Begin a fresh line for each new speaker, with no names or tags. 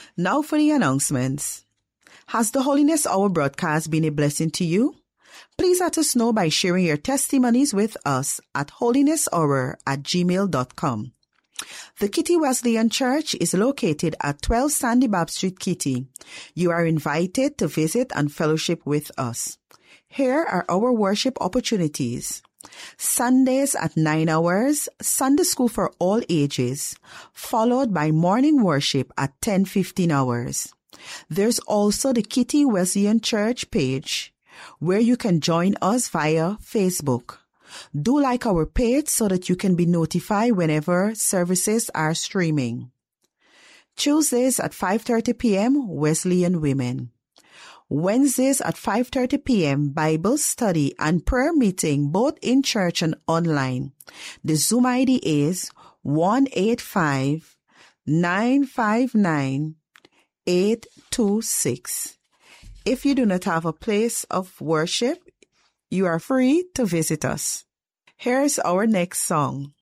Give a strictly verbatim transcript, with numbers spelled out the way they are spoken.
Now for the announcements. Has the Holiness Hour broadcast been a blessing to you? Please let us know by sharing your testimonies with us at holinesshour at gmail dot com. The Kitty Wesleyan Church is located at twelve Sandy Bab Street, Kitty. You are invited to visit and fellowship with us. Here are our worship opportunities. Sundays at nine hours, Sunday school for all ages, followed by morning worship at ten fifteen hours. There's also the Kitty Wesleyan Church page, where you can join us via Facebook. Do like our page so that you can be notified whenever services are streaming. Tuesdays at five thirty p.m. Wesleyan Women. Wednesdays at five thirty p.m. Bible study and prayer meeting both in church and online. The Zoom I D is one eight five, nine five nine, eight two six. If you do not have a place of worship, you are free to visit us. Here's our next song.